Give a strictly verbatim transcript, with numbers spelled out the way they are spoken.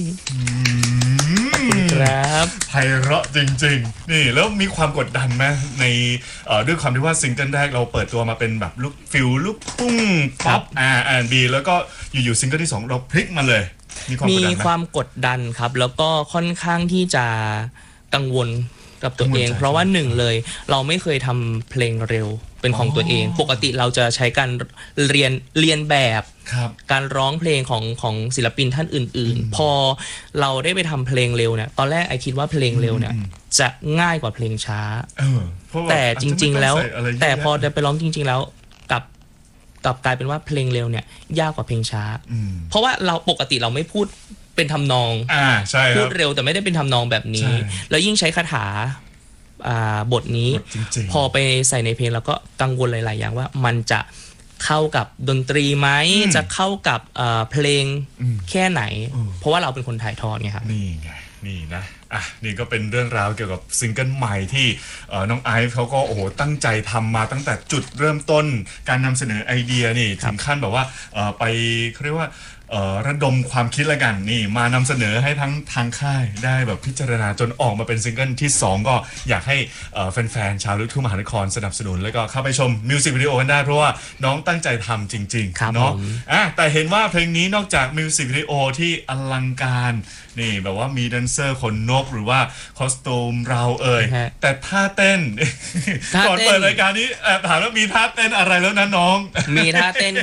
ครับไพเราะจริงๆนี่แล้วมีความกดดันไหมในด้วยความที่ว่าซิงเกิลแรกเราเปิดตัวมาเป็นแบบลูกฟิลลูกทุ่งป๊อปอาร์แอนด์บีแล้วก็อยู่ๆซิงเกิลที่สองเราพลิกมาเลยมีความกดดันครับแล้วก็ค่อนข้างที่จะกังวลกับตัวเองเพราะว่าหนึ่งเลยเราไม่เคยทำเพลงเร็วเป็นของตัวเองปกติเราจะใช้การเรียนเรียนแบบการร้องเพลงของของศิลปินท่านอื่นๆพอเราได้ไปทำเพลงเร็วเนี่ยตอนแรกไอคิดว่าเพลงเร็วเนี่ยจะง่ายกว่าเพลงช้าแต่จริงๆแล้วแต่พอได้ไปร้องจริงๆแล้วกับกับกลายเป็นว่าเพลงเร็วเนี่ยยากกว่าเพลงช้าเพราะว่าเราปกติเราไม่พูดเป็นทำนองพูดเร็วแต่ไม่ได้เป็นทำนองแบบนี้แล้วยิ่งใช้คาถาบทนี้พอไปใส่ในเพลงแล้วก็กังวลหลายๆอย่างว่ามันจะเข้ากับดนตรีไหมจะเข้ากับเพลงแค่ไหนเพราะว่าเราเป็นคนถ่ายทอดไงครับนี่ไงนี่นะอ่ะนี่ก็เป็นเรื่องราวเกี่ยวกับซิงเกิลใหม่ที่น้องไอซ์เขาก็โอ้โหตั้งใจทำมาตั้งแต่จุดเริ่มต้นการนำเสนอไอเดียนี่ถึงขั้นแบบว่าไปเขาเรียกว่าระดมความคิดละกันนี่มานำเสนอให้ทั้งทางค่ายได้แบบพิจารณาจนออกมาเป็นซิงเกิลที่สองก็อยากให้แฟนๆชาวลูกทุ่งมหานครสนับสนุนแล้วก็เข้าไปชมมิวสิกวิดีโอกันได้เพราะว่าน้องตั้งใจทำจริงๆเนาะอ่ะแต่เห็นว่าเพลงนี้นอกจากมิวสิกวิดีโอที่อลังการนี่แบบว่ามีแดนเซอร์ขนนกหรือว่าคอสตูมเราเอ่ยแต่ท่าเต้นก่อนเปิดรายการนี้แอบถามว่ามีท่าเต้นอะไรแล้วนะน้องมีท่าเต้น